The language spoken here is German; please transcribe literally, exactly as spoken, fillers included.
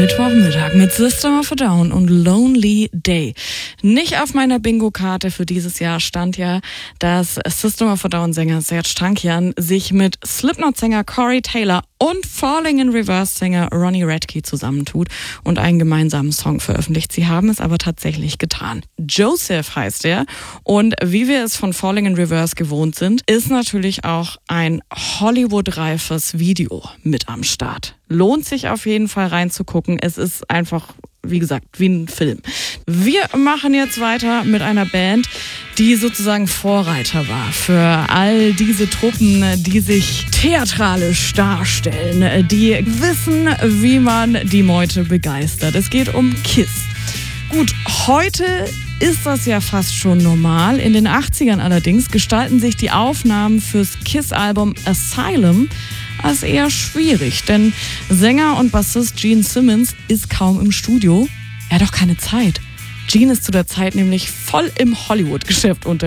Mittwochmittag mit System of a Down und Lonely Day. Nicht auf meiner Bingo-Karte für dieses Jahr stand ja, dass System of a Down-Sänger Serj Tankian sich mit Slipknot-Sänger Corey Taylor und Falling in Reverse-Sänger Ronnie Radke zusammentut und einen gemeinsamen Song veröffentlicht. Sie haben es aber tatsächlich getan. Joseph heißt er und wie wir es von Falling in Reverse gewohnt sind, ist natürlich auch ein Hollywood-reifes Video mit am Start. Lohnt sich auf jeden Fall reinzugucken. Es ist einfach, wie gesagt, wie ein Film. Wir machen jetzt weiter mit einer Band, die sozusagen Vorreiter war für all diese Truppen, die sich theatralisch darstellen, die wissen, wie man die Meute begeistert. Es geht um Kiss. Gut, heute ist das ja fast schon normal. In den achtzigern allerdings gestalten sich die Aufnahmen fürs Kiss-Album Asylum als eher schwierig, denn Sänger und Bassist Gene Simmons ist kaum im Studio. Er hat auch keine Zeit. Gene ist zu der Zeit nämlich voll im Hollywood-Geschäft unterwegs.